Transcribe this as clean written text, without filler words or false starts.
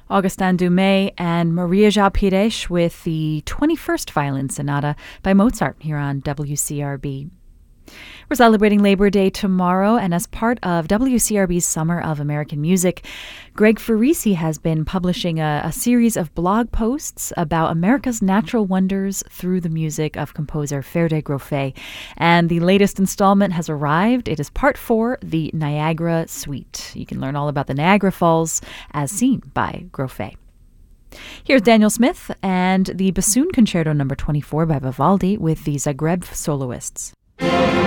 Augustin Dumay and Maria João Pires with the 21st Violin Sonata by Mozart here on WCRB. We're celebrating Labor Day tomorrow, and as part of WCRB's Summer of American Music, Greg Farisi has been publishing a series of blog posts about America's natural wonders through the music of composer Ferdi Grosset. And the latest installment has arrived. It is part 4, the Niagara Suite. You can learn all about the Niagara Falls as seen by Grosset. Here's Daniel Smith and the Bassoon Concerto No. 24 by Vivaldi with the Zagreb Soloists.